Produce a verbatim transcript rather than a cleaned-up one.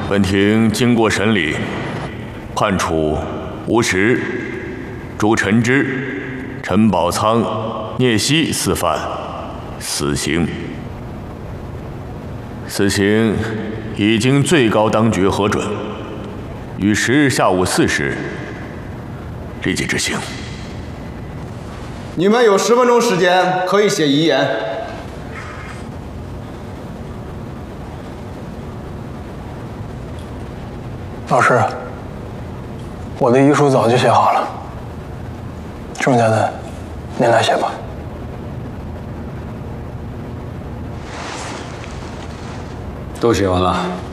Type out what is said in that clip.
本庭经过审理，判处吴石、朱晨之、陈宝仓、聂曦四犯死刑。死刑已经最高当局核准，于十日下午四时立即执行。 你们有十分钟时间可以写遗言。 老师，我的遗书早就写好了，剩下的您来写吧。 都写完了。